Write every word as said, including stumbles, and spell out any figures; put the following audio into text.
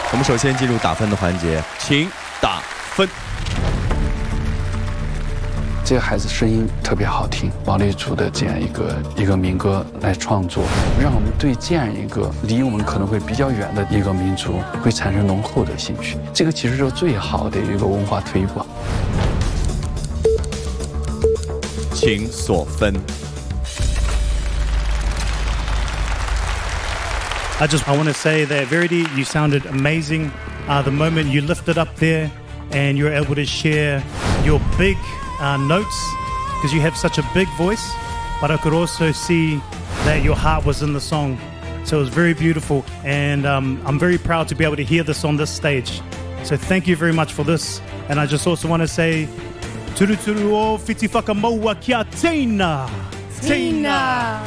我们首先进入打分的环节，请打分。 这个孩子声音特别好听，王立祖的这样一个一个民歌来创作，让我们对这样一个离我们可能会比较远的一个民族会产生浓厚的兴趣。这个其实是最好的一个文化推广。 请锁分。 I just I want to say that Verity, you sounded amazing. Uh, the moment you lifted up there and you were able to share your big uh, notes, because you have such a big voice, but I could also see that your heart was in the song. So it was very beautiful, and um, I'm very proud to be able to hear this on this stage. So thank you very much for this. And I just also want to say, Turu turu o fiti whakamoua kia Tina. Tina.